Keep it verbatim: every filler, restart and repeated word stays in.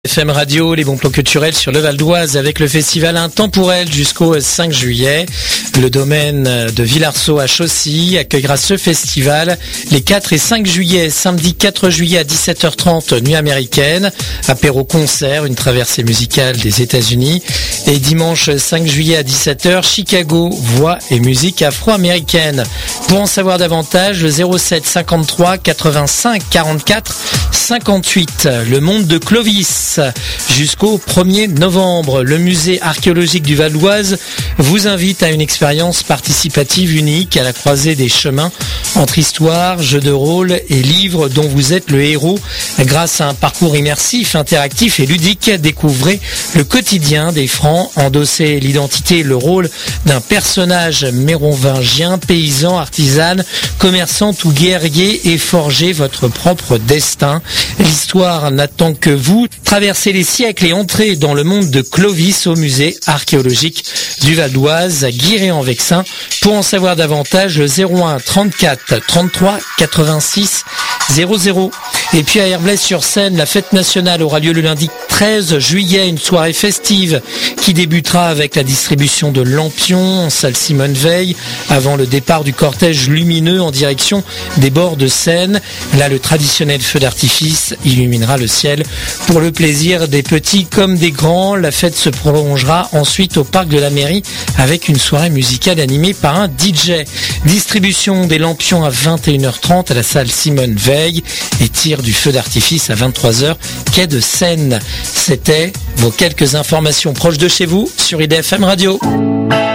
F M Radio, les bons plans culturels sur le Val d'Oise avec le festival Intemporel jusqu'au cinq juillet. Le domaine de Villarceau à Chaussy accueillera ce festival les quatre et cinq juillet. Samedi quatre juillet à dix-sept heures trente, nuit américaine, apéro concert, une traversée musicale des États-Unis. Et dimanche cinq juillet à dix-sept heures, Chicago, voix et musique afro-américaine. Pour en savoir davantage, le zéro sept cinquante-trois quatre-vingt-cinq quarante-quatre cinquante-huit. Le monde de Clovis. Jusqu'au premier novembre, le musée archéologique du Val d'Oise vous invite à une expérience participative unique à la croisée des chemins entre histoire, jeux de rôle et livres dont vous êtes le héros. Grâce à un parcours immersif, interactif et ludique, découvrez le quotidien des Francs, endossez l'identité et le rôle d'un personnage mérovingien, paysan, artisane, commerçant ou guerrier et forgez votre propre destin. L'histoire n'attend que vous. Traversez les siècles et entrez dans le monde de Clovis au musée archéologique du Val d'Oise à Guiret-en-Vexin. Pour en savoir davantage, le zéro un trente-quatre trente-trois quatre-vingt-six zéro zéro. Et puis à Herblay-sur-Seine, la fête nationale aura lieu le lundi treize juillet, une soirée festive qui débutera avec la distribution de lampions en salle Simone Veil avant le départ du cortège lumineux en direction des bords de Seine. Là, le traditionnel feu d'artifice illuminera le ciel pour le plaisir des petits comme des grands. La fête se prolongera ensuite au parc de la mairie avec une soirée musicale animée par un D J. Distribution des lampions à vingt et une heures trente à la salle Simone Veil et tir du feu d'artifice à vingt-trois heures, quai de Seine. C'était vos quelques informations proches de chez vous sur I D F M Radio.